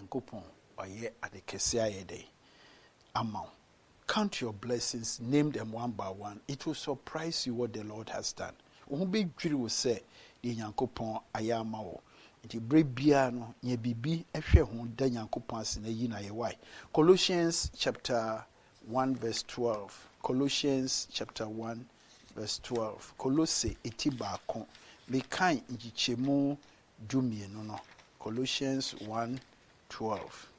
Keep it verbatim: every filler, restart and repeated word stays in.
Nyankopɔn ɔyɛ ade kɛse ayɛ dɛ ama wo. Count your blessings, name them one by one. It will surprise you what the Lord has done. Wo ho bɛdwiri wo sɛ deɛ Nyankopɔn ayɛ ama wo. Nti bere biara no nyɛ biribi ɛhwɛ ho da Nyankopɔn ase na yi na yɛ wae. Colossians chapter one verse twelve. Colossians chapter one verse twelve. Colosse eti baako. Mekan nkyekyɛmu dumienu no. Colossians one twelve.